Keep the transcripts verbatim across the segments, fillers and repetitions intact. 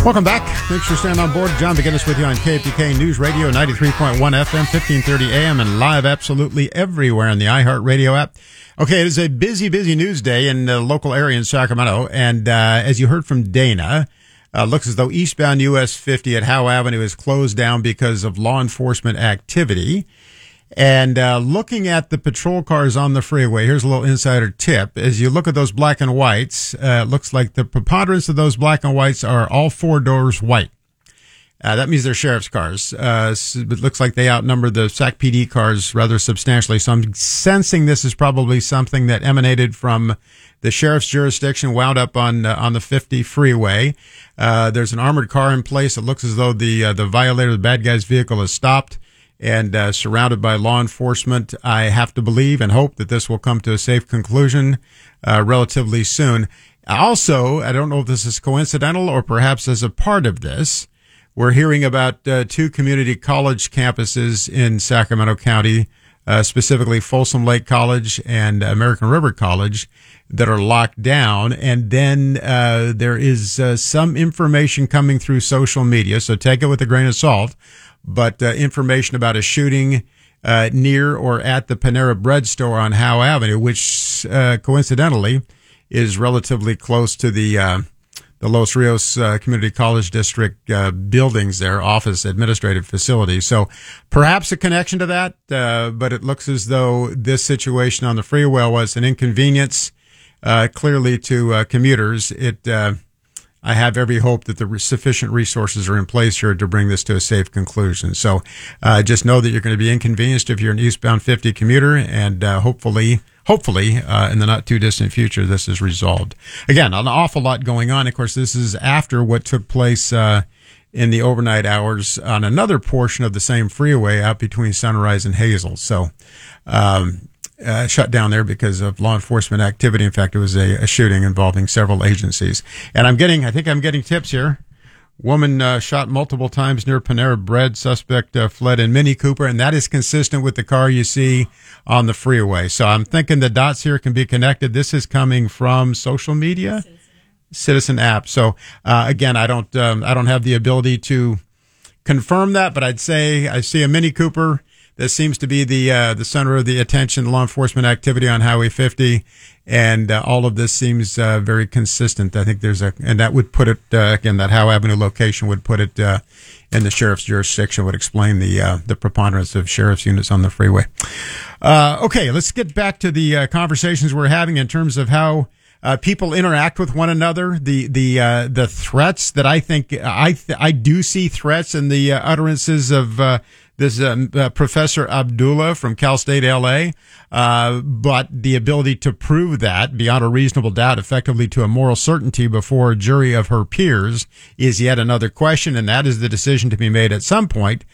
Welcome back. Thanks for staying on board. John McGinnis with you on K P K News Radio, ninety-three point one F M, fifteen thirty A M, and live absolutely everywhere on the iHeartRadio app. Okay, it is a busy, busy news day in the local area in Sacramento, and uh, as you heard from Dana, uh, looks as though eastbound U S fifty at Howe Avenue is closed down because of law enforcement activity. And uh, looking at the patrol cars on the freeway, here's a little insider tip. As you look at those black and whites, uh, it looks like the preponderance of those black and whites are all four doors white. Uh, that means they're sheriff's cars. Uh, it looks like they outnumber the Sac P D cars rather substantially. So I'm sensing this is probably something that emanated from the sheriff's jurisdiction, wound up on uh, on the fifty freeway. Uh, there's an armored car in place. It looks as though the uh, the violator, the bad guy's vehicle, is stopped and uh, surrounded by law enforcement. I have to believe and hope that this will come to a safe conclusion uh, relatively soon. Also, I don't know if this is coincidental or perhaps as a part of this, we're hearing about uh, two community college campuses in Sacramento County, uh, specifically Folsom Lake College and American River College, that are locked down. And then uh, there is uh, some information coming through social media, so take it with a grain of salt, but uh, information about a shooting uh, near or at the Panera Bread store on Howe Avenue, which uh, coincidentally is relatively close to the uh, the Los Rios uh, Community College District uh, buildings there, office, administrative facilities. So perhaps a connection to that, uh, but it looks as though this situation on the freeway was an inconvenience, uh, clearly to uh, commuters. It uh, I have every hope that the sufficient resources are in place here to bring this to a safe conclusion. So uh, just know that you're going to be inconvenienced if you're an eastbound fifty commuter, and uh, hopefully, hopefully uh, in the not too distant future, this is resolved. Again, an awful lot going on. Of course, this is after what took place uh, in the overnight hours on another portion of the same freeway out between Sunrise and Hazel. So um Uh, shut down there because of law enforcement activity. In fact, it was a, a shooting involving several agencies. And I'm getting, I think I'm getting tips here. Woman uh, shot multiple times near Panera Bread. Suspect uh, fled in Mini Cooper, and that is consistent with the car you see on the freeway. So I'm thinking the dots here can be connected. This is coming from social media, Citizen, Citizen app. So uh, again, I don't, um, I don't have the ability to confirm that, but I'd say I see a Mini Cooper. This seems to be the uh, the center of the attention, law enforcement activity on Highway fifty, and uh, all of this seems uh, very consistent. I think there's a, and that would put it, uh, again, that Howe Avenue location would put it uh, in the sheriff's jurisdiction, would explain the uh, the preponderance of sheriff's units on the freeway. Uh, okay, let's get back to the uh, conversations we're having in terms of how Uh, people interact with one another. The the uh, the threats that I think I th- I do see threats in the uh, utterances of uh, this um, uh, Professor Abdullah from Cal State L A, uh, but the ability to prove that beyond a reasonable doubt, effectively to a moral certainty before a jury of her peers, is yet another question, and that is the decision to be made at some point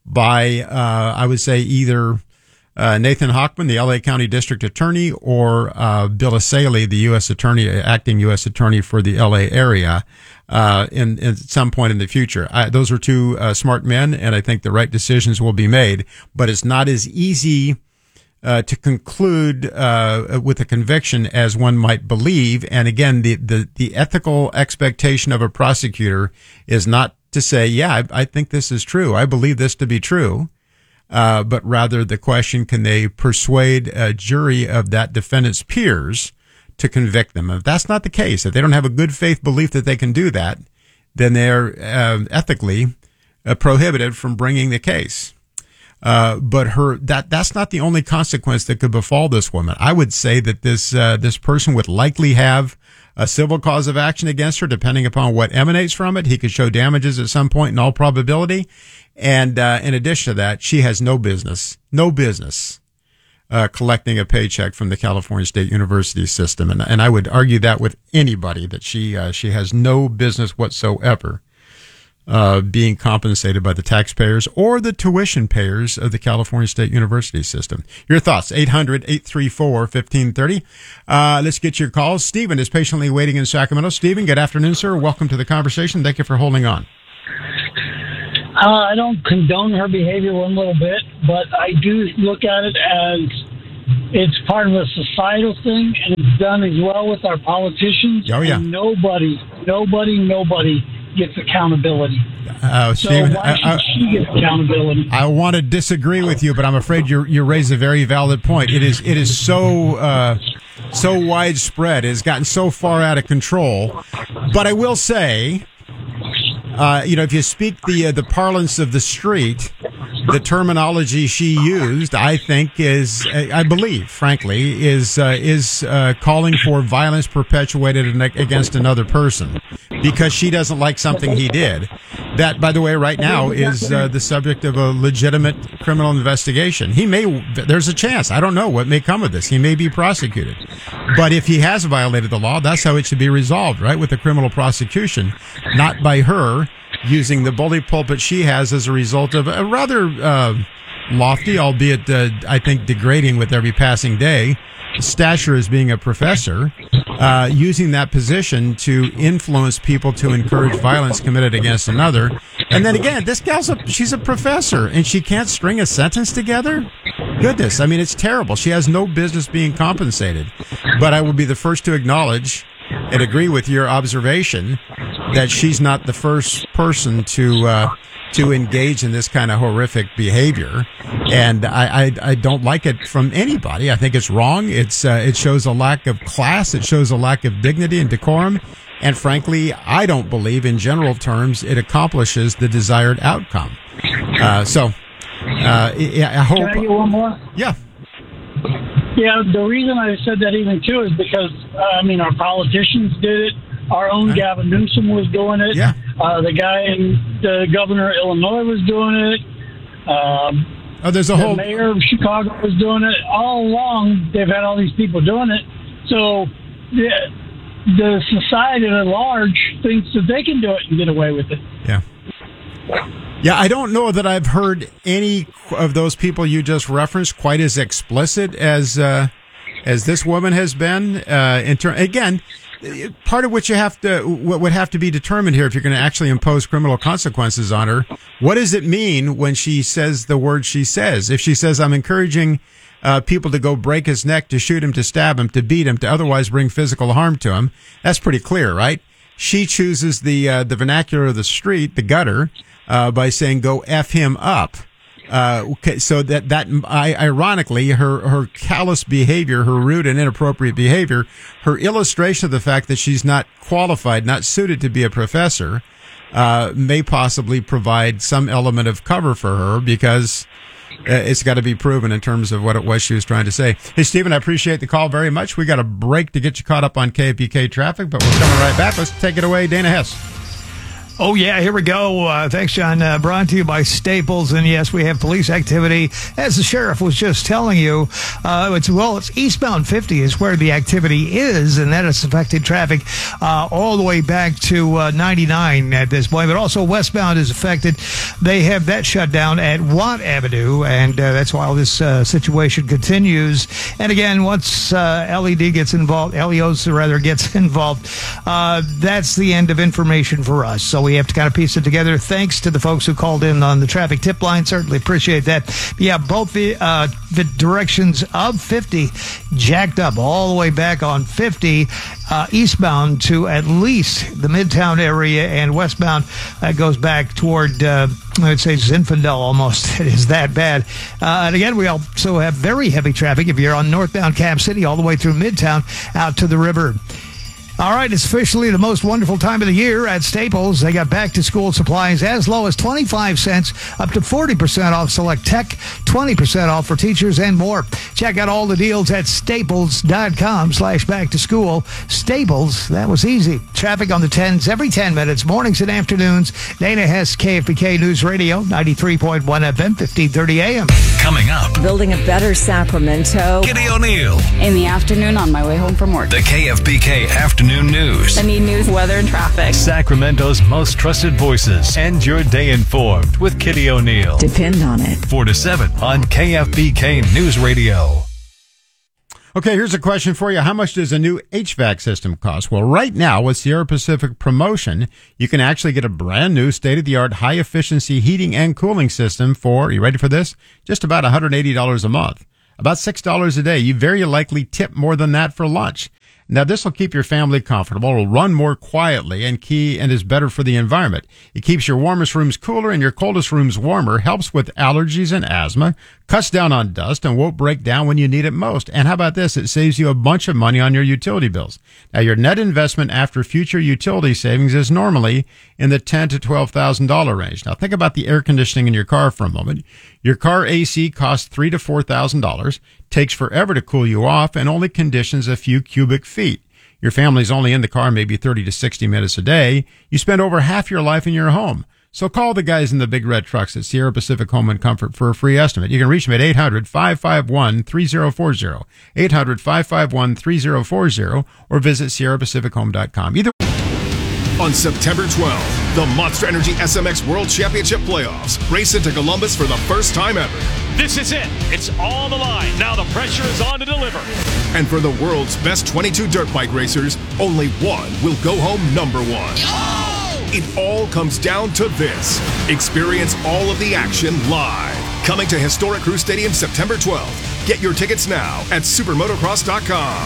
by uh, I would say either Uh, Nathan Hochman, the L A County District Attorney, or uh, Bill Asaley, the U S Attorney, acting U S Attorney for the L A area, uh, in, in some point in the future. I, those are two uh, smart men, and I think the right decisions will be made. But it's not as easy uh, to conclude uh, with a conviction as one might believe. And again, the the, the ethical expectation of a prosecutor is not to say, "Yeah, I, I think this is true. I believe this to be true." Uh, but rather the question, can they persuade a jury of that defendant's peers to convict them? If that's not the case, if they don't have a good faith belief that they can do that, then they're uh, ethically uh, prohibited from bringing the case. Uh, but her, that, that's not the only consequence that could befall this woman. I would say that this, uh, this person would likely have a civil cause of action against her, depending upon what emanates from it. He could show damages at some point in all probability. And uh, in addition to that, she has no business, no business uh, collecting a paycheck from the California State University system. And, and I would argue that with anybody, that she uh, she has no business whatsoever uh, being compensated by the taxpayers or the tuition payers of the California State University system. Your thoughts, eight hundred, eight three four, fifteen thirty. Uh, let's get your calls. Stephen is patiently waiting in Sacramento. Stephen, good afternoon, sir. Welcome to the conversation. Thank you for holding on. Uh, I don't condone her behavior one little bit, but I do look at it as it's part of a societal thing, and it's done as well with our politicians. Oh, yeah. And nobody, nobody, nobody gets accountability. Uh, So Stephen, why should I, I, she get accountability? I want to disagree with you, but I'm afraid you you raise a very valid point. It is it is so uh, so widespread. It has gotten so far out of control. But I will say, uh, you know, if you speak the uh, the parlance of the street, the terminology she used, I think, is, I believe, frankly, is uh, is uh, calling for violence perpetuated against another person because she doesn't like something he did. That, by the way, right now is uh, the subject of a legitimate criminal investigation. He may, there's a chance, I don't know what may come of this. He may be prosecuted. But if he has violated the law, that's how it should be resolved, right, with a criminal prosecution, not by her using the bully pulpit she has as a result of a rather uh, lofty, albeit uh, I think degrading with every passing day, stature as being a professor, uh, using that position to influence people to encourage violence committed against another. And then again, this gal's a, she's a professor and she can't string a sentence together? Goodness, I mean, it's terrible. She has no business being compensated. But I will be the first to acknowledge and agree with your observation that she's not the first person to uh, to engage in this kind of horrific behavior, and I, I, I don't like it from anybody. I think it's wrong. It's uh, it shows a lack of class. It shows a lack of dignity and decorum, and frankly, I don't believe, in general terms, it accomplishes the desired outcome. Uh, so, uh, I hope. Can I get one more? Yeah. Yeah, the reason I said that even too is because, uh, I mean, our politicians did it. Our own Huh? Gavin Newsom was doing it. Yeah. Uh, the guy in the governor of Illinois was doing it. Um, Oh, there's a the whole. mayor of Chicago was doing it. All along, they've had all these people doing it. So the, the society at large thinks that they can do it and get away with it. Yeah. Yeah, I don't know that I've heard any of those people you just referenced quite as explicit as uh, as this woman has been. Uh, in ter- again, part of what you have to, what would have to be determined here, if you're going to actually impose criminal consequences on her, what does it mean when she says the words she says? If she says, "I'm encouraging uh, people to go break his neck, to shoot him, to stab him, to beat him, to otherwise bring physical harm to him," that's pretty clear, right? She chooses the uh, the vernacular of the street, the gutter, uh, by saying, "Go F him up." Uh, okay, so that, that, I, ironically, her, her callous behavior, her rude and inappropriate behavior, her illustration of the fact that she's not qualified, not suited to be a professor, uh, may possibly provide some element of cover for her because uh, it's got to be proven in terms of what it was she was trying to say. Hey, Stephen, I appreciate the call very much. We got a break to get you caught up on K F B K traffic, but we're coming right back. Let's take it away, Dana Hess. Oh, yeah, here we go. Uh, thanks, John. Uh, brought to you by Staples. And yes, we have police activity. As the sheriff was just telling you, uh, it's, well, it's eastbound fifty is where the activity is, and that has affected traffic uh, all the way back to uh, ninety-nine at this point. But also westbound is affected. They have that shut down at Watt Avenue, and uh, that's why this uh, situation continues. And again, once uh, L E D gets involved, L E Os rather gets involved, uh, that's the end of information for us. So we have to kind of piece it together. Thanks to the folks who called in on the traffic tip line. Certainly appreciate that. But yeah, both the, uh, the directions of fifty jacked up all the way back on fifty uh, eastbound to at least the Midtown area, and westbound that goes back toward, uh, I would say, Zinfandel almost. It is that bad. Uh, and again, we also have very heavy traffic if you're on northbound Cab City all the way through Midtown out to the river. All right, it's officially the most wonderful time of the year at Staples. They got back-to-school supplies as low as twenty-five cents, up to forty percent off select tech, twenty percent off for teachers, and more. Check out all the deals at staples.com slash back-to-school. Staples, that was easy. Traffic on the tens every ten minutes, mornings and afternoons. Dana Hess, K F B K News Radio, ninety-three point one F M, fifteen thirty A M. Coming up, Building a better Sacramento. Kitty O'Neill, In the afternoon on my way home from work. the K F B K Afternoon News. I need news, weather, and traffic. Sacramento's most trusted voices. End your day informed with Kitty O'Neill. Depend on it. four to seven on K F B K News Radio. Okay, here's a question for you. How much does a new H V A C system cost? Well, right now with Sierra Pacific promotion, you can actually get a brand new state-of-the-art high-efficiency heating and cooling system for, are you ready for this? Just about one hundred eighty dollars a month. About six dollars a day. You very likely tip more than that for lunch. Now, this will keep your family comfortable, will run more quietly, and key and is better for the environment. It keeps your warmest rooms cooler and your coldest rooms warmer, helps with allergies and asthma, cuts down on dust, and won't break down when you need it most. And how about this? It saves you a bunch of money on your utility bills. Now, your net investment after future utility savings is normally in the ten thousand to twelve thousand dollars range. Now, think about the air conditioning in your car for a moment. Your car A C costs three thousand to four thousand dollars, takes forever to cool you off, and only conditions a few cubic feet. Your family's only in the car maybe thirty to sixty minutes a day. You spend over half your life in your home. So call the guys in the big red trucks at Sierra Pacific Home and Comfort for a free estimate. You can reach them at eight hundred, five five one, three zero four zero, eight hundred, five five one, three zero four zero, or visit sierra pacific home dot com. Either On September twelfth, the Monster Energy S M X World Championship Playoffs race into Columbus for the first time ever. This is it. It's on the line. Now the pressure is on to deliver. And for the world's best twenty-two dirt bike racers, only one will go home number one. Oh! It all comes down to this. Experience all of the action live. Coming to Historic Crew Stadium September twelfth. Get your tickets now at supermotocross dot com.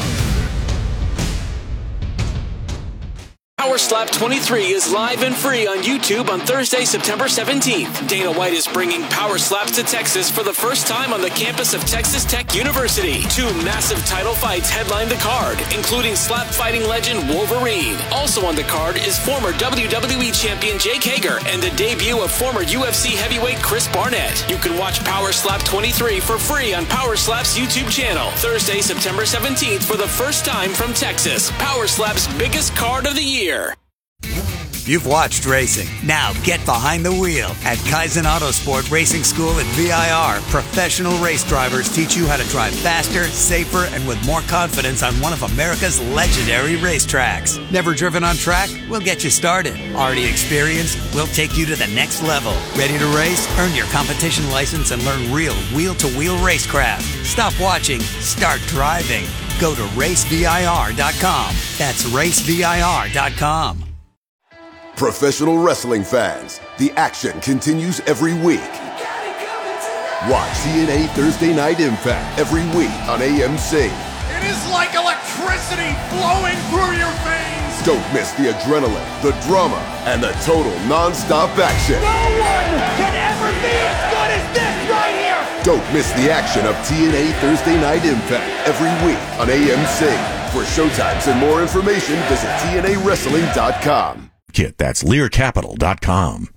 Power Slap twenty-three is live and free on YouTube on Thursday, September seventeenth. Dana White is bringing Power Slaps to Texas for the first time on the campus of Texas Tech University. Two massive title fights headline the card, including slap fighting legend Wolverine. Also on the card is former W W E champion Jake Hager and the debut of former U F C heavyweight Chris Barnett. You can watch Power Slap twenty-three for free on Power Slap's YouTube channel. Thursday, September seventeenth for the first time from Texas. Power Slap's biggest card of the year. You've watched racing. Now get behind the wheel. At Kaizen Autosport Racing School at V I R, professional race drivers teach you how to drive faster, safer, and with more confidence on one of America's legendary racetracks. Never driven on track? We'll get you started. Already experienced? We'll take you to the next level. Ready to race? Earn your competition license and learn real wheel-to-wheel racecraft. Stop watching. Start driving. Go to race V I R dot com. That's race V I R dot com. Professional wrestling fans, the action continues every week. Watch T N A Thursday Night Impact every week on A M C. It is like electricity flowing through your veins. Don't miss the adrenaline, the drama, and the total non-stop action. No one can ever be as good as this right here. Don't miss the action of T N A Thursday Night Impact every week on A M C. For showtimes and more information, visit T N A wrestling dot com. Kit, that's lear capital dot com.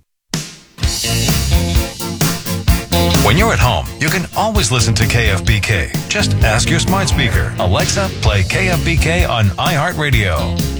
When you're at home, you can always listen to K F B K. Just ask your smart speaker, Alexa, play K F B K on iHeartRadio.